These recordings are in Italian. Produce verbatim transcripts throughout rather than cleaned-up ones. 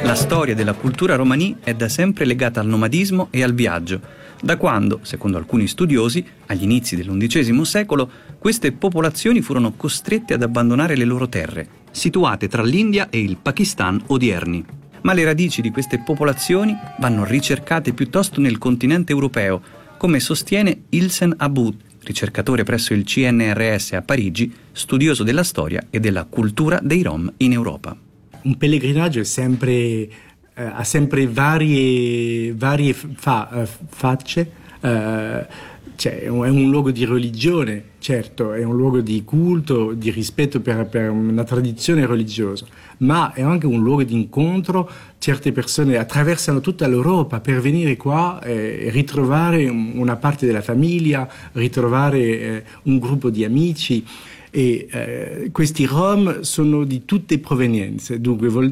La storia della cultura romani è da sempre legata al nomadismo e al viaggio, da quando, secondo alcuni studiosi, agli inizi dell'undicesimo secolo, queste popolazioni furono costrette ad abbandonare le loro terre, situate tra l'India e il Pakistan odierni. Ma le radici di queste popolazioni vanno ricercate piuttosto nel continente europeo, come sostiene Ilsen Aboud, ricercatore presso il C N R S a Parigi, studioso della storia e della cultura dei Rom in Europa. Un pellegrinaggio è sempre, eh, ha sempre varie, varie fa, eh, facce, eh, cioè è un, è un luogo di religione, certo, è un luogo di culto, di rispetto per, per una tradizione religiosa, ma è anche un luogo di incontro. Certe persone attraversano tutta l'Europa per venire qua e ritrovare una parte della famiglia, ritrovare eh, un gruppo di amici. E eh, questi Rom sono di tutte provenienze, dunque vuol,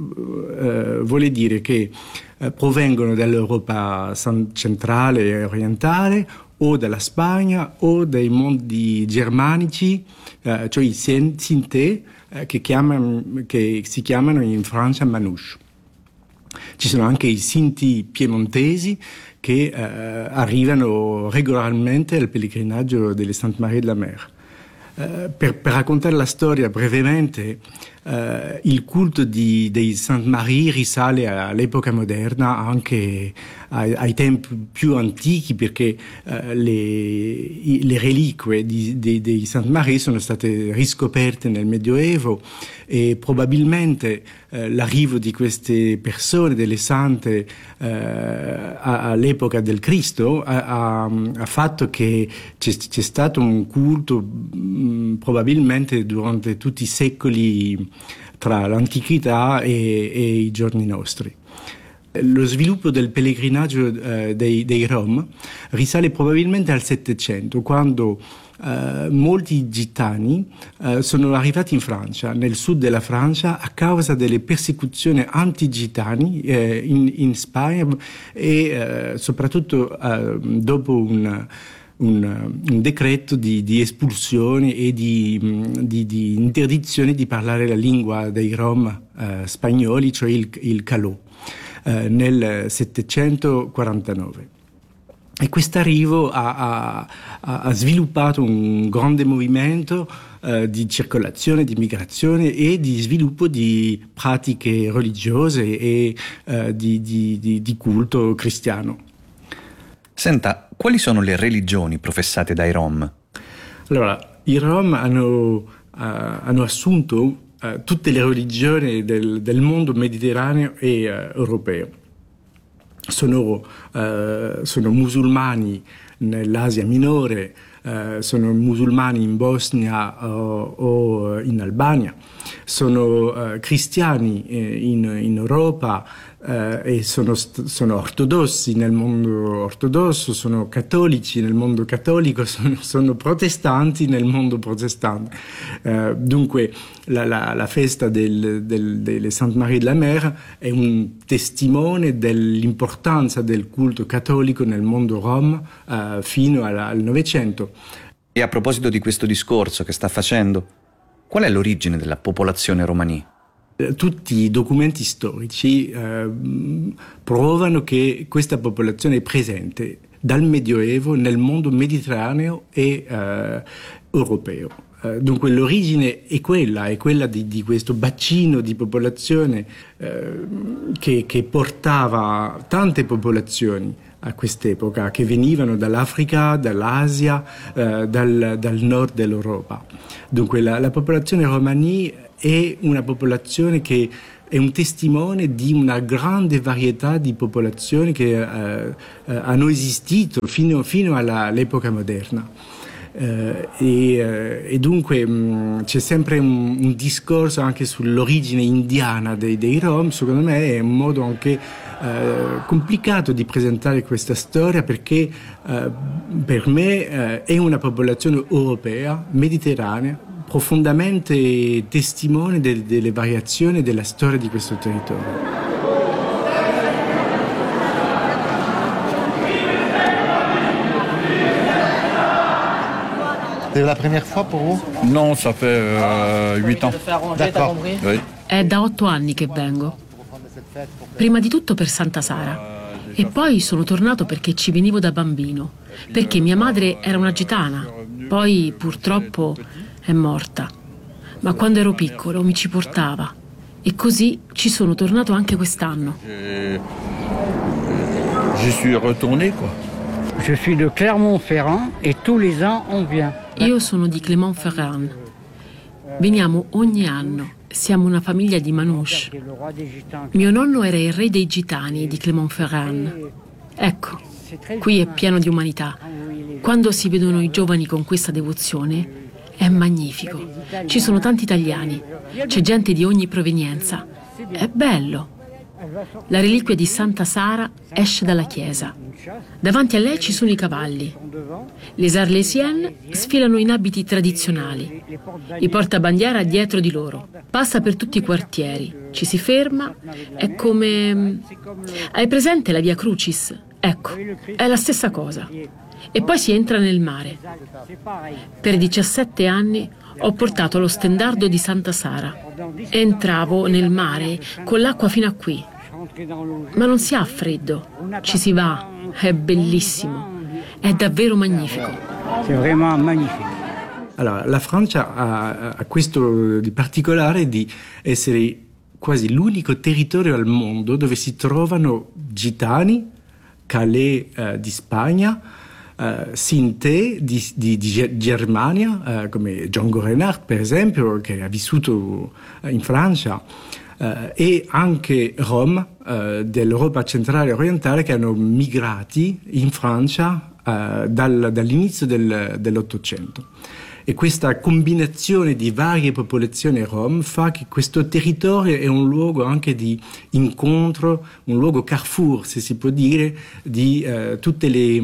eh, vuole dire che eh, provengono dall'Europa centrale e orientale, o dalla Spagna o dai mondi germanici, eh, cioè i Sinté, eh, che, chiamano, che si chiamano in Francia Manouche. Ci sono anche i Sinti piemontesi che eh, arrivano regolarmente al pellegrinaggio delle Sainte Marie de la Mer. Uh, per, per raccontare la storia brevemente, uh, il culto di, dei Sainte Marie risale all'epoca moderna, anche ai, ai tempi più antichi, perché uh, le, i, le reliquie di, di, dei Sainte Marie sono state riscoperte nel Medioevo e probabilmente uh, l'arrivo di queste persone, delle sante, uh, a, all'epoca del Cristo ha, ha, ha fatto che c'è, c'è stato un culto probabilmente durante tutti i secoli tra l'antichità e, e i giorni nostri. Lo sviluppo del pellegrinaggio eh, dei, dei Rom risale probabilmente al Settecento, quando eh, molti gitani eh, sono arrivati in Francia, nel sud della Francia, a causa delle persecuzioni anti-gitani eh, in, in Spagna e eh, soprattutto eh, dopo un Un, un decreto di, di espulsione e di, di, di interdizione di parlare la lingua dei Rom eh, spagnoli, cioè il, il calò, eh, nel settecentoquarantanove. E quest'arrivo ha, ha, ha sviluppato un grande movimento eh, di circolazione, di migrazione e di sviluppo di pratiche religiose e eh, di, di, di, di culto cristiano. Senta, quali sono le religioni professate dai Rom? Allora, i Rom hanno, uh, hanno assunto uh, tutte le religioni del, del mondo mediterraneo e uh, europeo. Sono, uh, sono musulmani nell'Asia minore, uh, sono musulmani in Bosnia uh, o in Albania, sono uh, cristiani eh, in, in Europa, Uh, e sono, sono ortodossi nel mondo ortodosso, sono cattolici nel mondo cattolico, sono, sono protestanti nel mondo protestante. Uh, dunque la, la, la festa del, del, delle Sainte Marie de la Mer è un testimone dell'importanza del culto cattolico nel mondo rom uh, fino alla, al Novecento. E a proposito di questo discorso che sta facendo, qual è l'origine della popolazione romani? Tutti i documenti storici eh, provano che questa popolazione è presente dal Medioevo nel mondo mediterraneo e eh, europeo. Eh, dunque l'origine è quella, è quella di, di questo bacino di popolazione eh, che, che portava tante popolazioni a quest'epoca, che venivano dall'Africa, dall'Asia, eh, dal, dal nord dell'Europa. Dunque la, la popolazione romani è una popolazione che è un testimone di una grande varietà di popolazioni che eh, eh, hanno esistito fino, fino alla, all'epoca moderna. Eh, e, eh, e dunque mh, c'è sempre un, un discorso anche sull'origine indiana dei, dei Rom. Secondo me è un modo anche eh, complicato di presentare questa storia, perché eh, per me eh, è una popolazione europea, mediterranea, profondamente testimone de, delle variazioni della storia di questo territorio. C'est la première fois pour vous? Non, ça fait huit euh, ans. D'accord. Oui. È da otto anni che vengo. Prima di tutto per Santa Sara. E poi sono tornato perché ci venivo da bambino, perché mia madre era una gitana, poi purtroppo è morta. Ma quando ero piccolo mi ci portava e così ci sono tornato anche quest'anno. Je suis retourné, quoi. Je suis de Clermont-Ferrand et tous les ans on vient. Io sono di Clermont-Ferrand. Veniamo ogni anno. Siamo una famiglia di Manouche. Mio nonno era il re dei gitani di Clermont-Ferrand. Ecco, qui è pieno di umanità. Quando si vedono i giovani con questa devozione, è magnifico. Ci sono tanti italiani, c'è gente di ogni provenienza. È bello. La reliquia di Santa Sara esce dalla chiesa. Davanti a lei ci sono i cavalli. Les Arlésiennes sfilano in abiti tradizionali. I portabandiera dietro di loro. Passa per tutti i quartieri. Ci si ferma. È come... Hai presente la Via Crucis? Ecco, è la stessa cosa. E poi si entra nel mare. Per diciassette anni ho portato lo stendardo di Santa Sara. Entravo nel mare con l'acqua fino a qui. Ma non si ha freddo, ci si va, è bellissimo, è davvero magnifico. C'est vraiment magnifique. Allora, la Francia ha, ha questo di particolare di essere quasi l'unico territorio al mondo dove si trovano gitani, Calais eh, di Spagna, eh, Sinté di, di, di Germania, eh, come Django Reinhardt per esempio, che ha vissuto in Francia, Uh, e anche Rom uh, dell'Europa centrale e orientale che hanno migrati in Francia uh, dal, dall'inizio del, dell'Ottocento. E questa combinazione di varie popolazioni rom fa che questo territorio è un luogo anche di incontro, un luogo carrefour, se si può dire, di uh, tutte le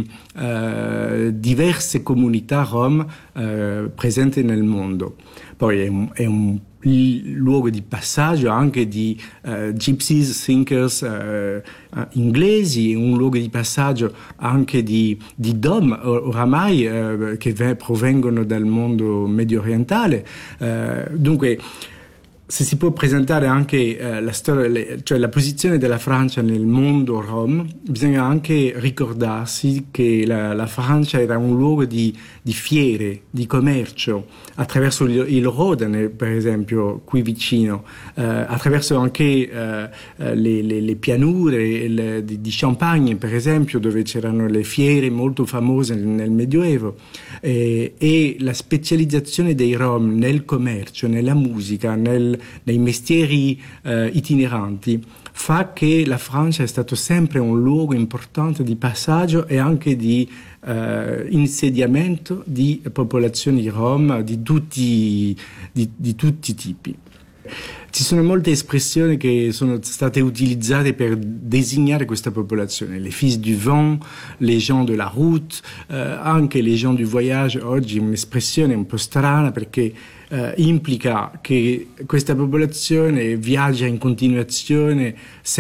uh, diverse comunità rom uh, presenti nel mondo. Poi è un, è un il luogo di passaggio anche di uh, gypsies, thinkers uh, uh, inglesi, un luogo di passaggio anche di, di dom oramai uh, che provengono dal mondo medio orientale. Uh, dunque, se si può presentare anche uh, la storia, le, cioè la posizione della Francia nel mondo rom, bisogna anche ricordarsi che la, la Francia era un luogo di, di fiere, di commercio, attraverso il, il Rodane, per esempio, qui vicino, uh, attraverso anche uh, le, le, le pianure le, di, di Champagne, per esempio, dove c'erano le fiere molto famose nel, nel Medioevo, e, e la specializzazione dei rom nel commercio, nella musica, nel nei mestieri eh, itineranti fa che la Francia è stato sempre un luogo importante di passaggio e anche di eh, insediamento di popolazioni rom di tutti, di, di tutti i tipi. Ci sono molte espressioni che sono state utilizzate per designare questa popolazione, les fils du vent, les gens de la route, eh, anche les gens du voyage. Oggi è un'espressione un po' strana perché eh, implica che questa popolazione viaggia in continuazione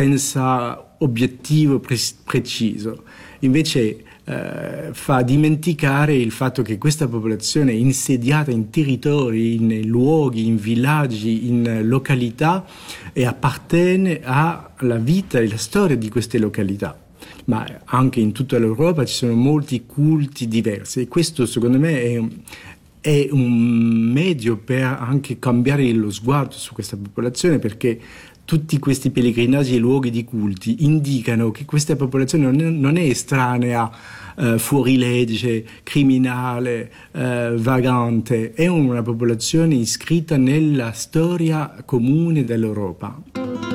senza obiettivo pre- preciso. Invece Uh, fa dimenticare il fatto che questa popolazione è insediata in territori, in luoghi, in villaggi, in località e appartiene alla vita e alla storia di queste località. Ma anche in tutta l'Europa ci sono molti culti diversi e questo secondo me è un, è un mezzo per anche cambiare lo sguardo su questa popolazione, perché tutti questi pellegrinaggi e luoghi di culti indicano che questa popolazione non è, non è estranea, eh, fuorilegge, criminale, eh, vagante, è una popolazione iscritta nella storia comune dell'Europa.